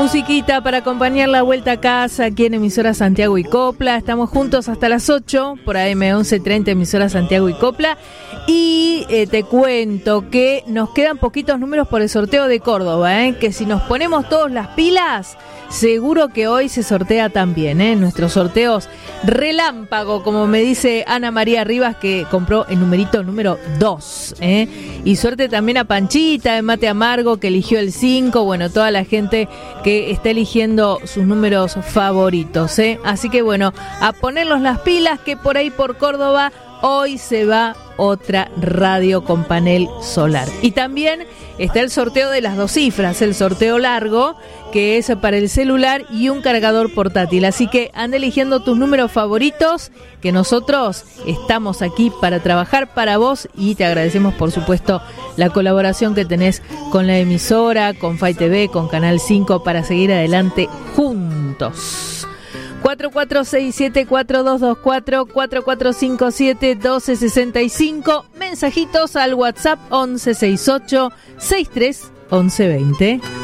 Musiquita para acompañar la vuelta a casa aquí en emisora Santiago y Copla. Estamos juntos hasta las 8 por AM 1130 emisora Santiago y Copla. Y te cuento que nos quedan poquitos números por el sorteo de Córdoba, que si nos ponemos todos las pilas, seguro que hoy se sortea también, nuestros sorteos relámpago, como me dice Ana María Rivas, que compró el numerito número 2. Y suerte también a Panchita de Mate Amargo, que eligió el 5. Bueno, toda la gente que está eligiendo sus números favoritos. Así que bueno, a ponerlos las pilas, que por ahí por Córdoba hoy se va otra radio con panel solar. Y también está el sorteo de las 2 cifras, el sorteo largo, que es para el celular y un cargador portátil. Así que anda eligiendo tus números favoritos, que nosotros estamos aquí para trabajar para vos y te agradecemos, por supuesto, la colaboración que tenés con la emisora, con FAI TV, con Canal 5, para seguir adelante juntos. 4467-4224, 4457-1265, mensajitos al WhatsApp 1168-631120.